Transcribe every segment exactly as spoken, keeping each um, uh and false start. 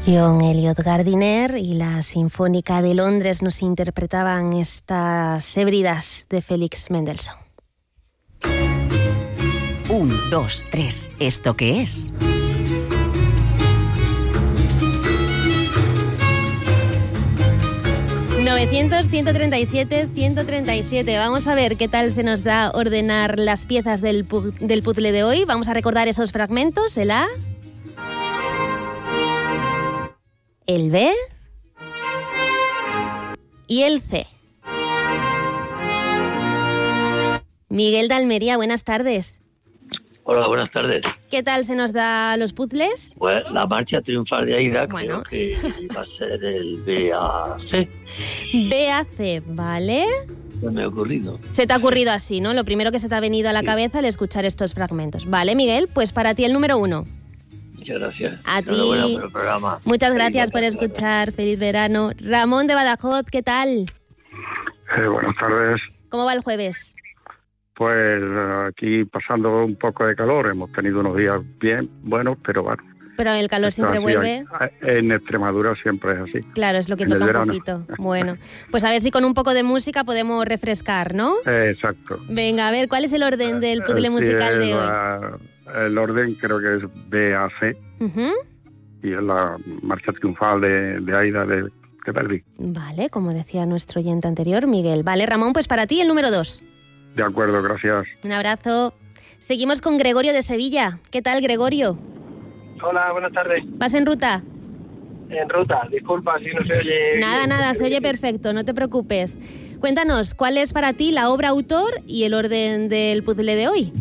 John Eliot Gardiner y la Sinfónica de Londres nos interpretaban estas Hébridas de Félix Mendelssohn. Un, dos, tres. ¿Esto qué es? novecientos, ciento treinta y siete, ciento treinta y siete. Vamos a ver qué tal se nos da ordenar las piezas del, pu- del puzzle de hoy. Vamos a recordar esos fragmentos. El A, el B y el C. Miguel de Almería, buenas tardes. Hola, buenas tardes. ¿Qué tal se nos da los puzzles? Pues la marcha triunfal de Aida, Bueno. creo que va a ser el B A C. B A C, ¿vale? No me ha ocurrido. Se te ha ocurrido así, ¿no? Lo primero que se te ha venido a la Sí. cabeza al escuchar estos fragmentos. Vale, Miguel, pues para ti el número uno. Muchas gracias. A ti. Enhorabuena por el programa. Muchas gracias por Feliz escuchar. Feliz verano. Ramón de Badajoz, ¿qué tal? Eh, buenas tardes. ¿Cómo va el jueves? Pues eh, aquí pasando un poco de calor. Hemos tenido unos días bien buenos, pero bueno. Pero el calor esto siempre así, vuelve. En Extremadura siempre es así. Claro, es lo que en el toca un verano. poquito. Bueno, pues a ver si con un poco de música podemos refrescar, ¿no? Eh, exacto. Venga, a ver, ¿cuál es el orden del puzzle Eh, sí, musical de el, hoy? eh, el orden creo que es B A C Ujú. y es la marcha triunfal de, de Aida de, de Verdi. Vale, como decía nuestro oyente anterior, Miguel. Vale, Ramón, pues para ti el número dos. De acuerdo, gracias. Un abrazo. Seguimos con Gregorio de Sevilla. ¿Qué tal, Gregorio? Hola, buenas tardes. ¿Vas en ruta? En ruta, disculpa si no se oye... Nada, bien. nada, se oye perfecto, no te preocupes. Cuéntanos, ¿cuál es para ti la obra autor y el orden del puzzle de hoy?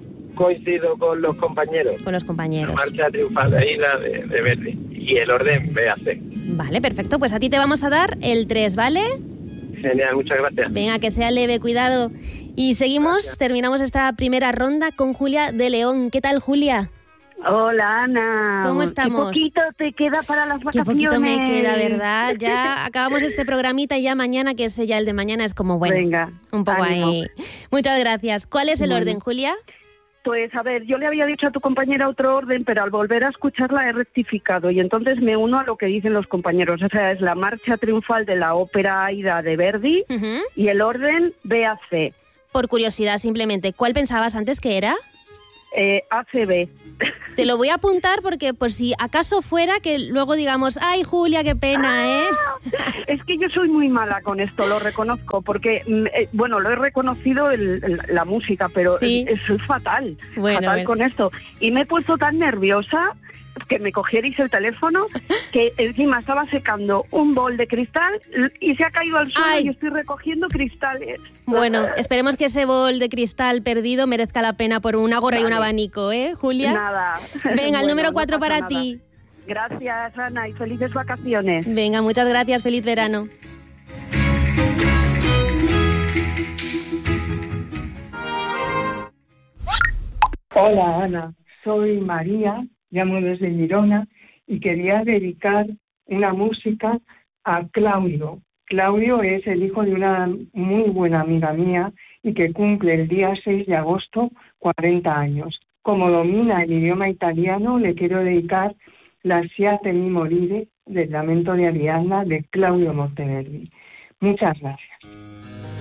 Coincido con los compañeros. Con los La compañeros. marcha triunfal de Aida de, de Verdi. Y el orden B A C. Vale, perfecto. Pues a ti te vamos a dar el tres, ¿vale? Genial, muchas gracias. Venga, que sea leve, cuidado. Y seguimos, Gracias. terminamos esta primera ronda con Julia de León. ¿Qué tal, Julia? Hola, Ana. ¿Cómo estamos? Qué poquito te queda para las Qué vacaciones. poquito me queda, ¿verdad? Ya acabamos este programita y ya mañana, que es ya el de mañana, es como, bueno, Venga, un poco ánimo. ahí. Muchas gracias. ¿Cuál es el Bueno. orden, Julia? Pues a ver, yo le había dicho a tu compañera otro orden, pero al volver a escucharla he rectificado y entonces me uno a lo que dicen los compañeros. O sea, es la marcha triunfal de la ópera Aida de Verdi Ujú. y el orden B A C. Por curiosidad, simplemente, ¿cuál pensabas antes que era? Eh, A C B. Te lo voy a apuntar porque por si acaso fuera que luego digamos, ay, Julia, qué pena, ¿eh? Es que yo soy muy mala con esto, lo reconozco, porque, mm, eh, bueno, lo he reconocido el- el- la música, pero Sí. eh, soy fatal, Bueno, fatal bueno. con esto. Y me he puesto tan nerviosa que me cogierais el teléfono, que encima estaba secando un bol de cristal y se ha caído al suelo Ay. y estoy recogiendo cristales. Bueno, esperemos que ese bol de cristal perdido merezca la pena por una gorra y un Vale. abanico, ¿eh, Julia? Nada. Venga, el Bueno, número no cuatro pasa para nada. ti. Gracias, Ana, y felices vacaciones. Venga, muchas gracias, feliz verano. Hola Ana, soy María, llamo desde Girona y quería dedicar una música a Claudio. Claudio es el hijo de una muy buena amiga mía y que cumple el día seis de agosto cuarenta años. Como domina el idioma italiano, le quiero dedicar Lasciate mi morire del Lamento de Ariadna de Claudio Monteverdi. Muchas gracias.